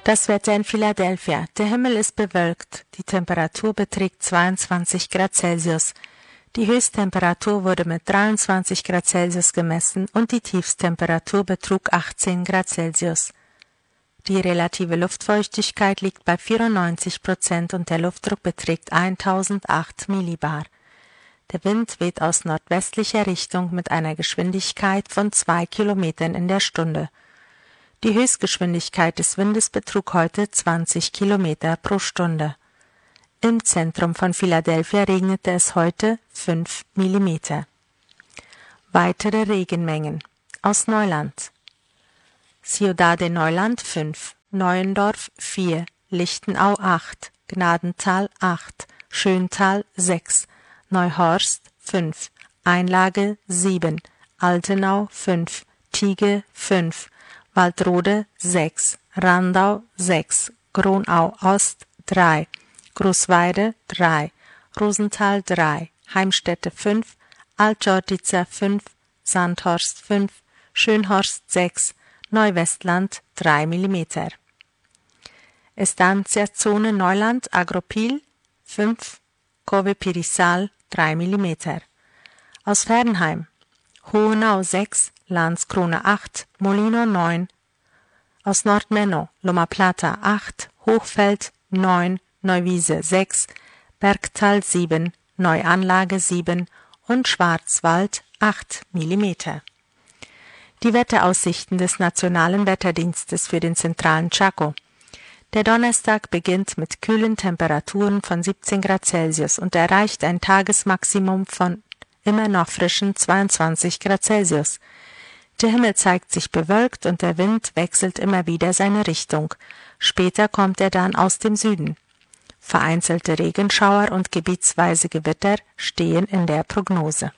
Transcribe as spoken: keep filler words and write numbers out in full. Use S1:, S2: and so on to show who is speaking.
S1: Das Wetter in Philadelphia. Der Himmel ist bewölkt. Die Temperatur beträgt zweiundzwanzig Grad Celsius. Die Höchsttemperatur wurde mit dreiundzwanzig Grad Celsius gemessen und die Tiefsttemperatur betrug achtzehn Grad Celsius. Die relative Luftfeuchtigkeit liegt bei vierundneunzig Prozent und der Luftdruck beträgt eintausendacht Millibar. Der Wind weht aus nordwestlicher Richtung mit einer Geschwindigkeit von zwei Kilometern in der Stunde. Die Höchstgeschwindigkeit des Windes betrug heute zwanzig Kilometer pro Stunde. Im Zentrum von Philadelphia regnete es heute fünf Millimeter. Weitere Regenmengen aus Neuland. Ciudad de Neuland fünf, Neuendorf vier, Lichtenau acht, Gnadenthal acht, Schöntal sechs, Neuhorst fünf, Einlage sieben, Altenau fünf, Tiege fünf, Waldrode sechs, Randau sechs, Gronau Ost drei, Großweide drei, Rosenthal drei, Heimstätte fünf, Altjordica fünf, Sandhorst fünf, Schönhorst sechs, Neuwestland drei Millimeter. Estancia-Zone Neuland Agropil fünf, Cove-Pirisal drei Millimeter. Aus Fernheim Hohenau sechs, Landskrona acht, Molino neun. Aus Nordmenno Loma Plata acht, Hochfeld neun, Neuwiese sechs, Bergtal sieben, Neuanlage sieben und Schwarzwald acht Millimeter. Die Wetteraussichten des Nationalen Wetterdienstes für den zentralen Chaco. Der Donnerstag beginnt mit kühlen Temperaturen von siebzehn Grad Celsius und erreicht ein Tagesmaximum von immer noch frischen zweiundzwanzig Grad Celsius. Der Himmel zeigt sich bewölkt und der Wind wechselt immer wieder seine Richtung. Später kommt er dann aus dem Süden. Vereinzelte Regenschauer und gebietsweise Gewitter stehen in der Prognose.